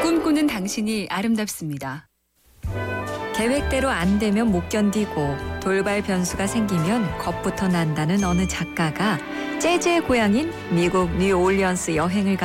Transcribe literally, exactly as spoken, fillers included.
꿈꾸는 당신이 아름답습니다. 계획대로 안 되면 못 견디고 돌발 변수가 생기면 겁부터 난다는 어느 작가가 재즈의 고향인 미국 뉴올리언스 여행을 가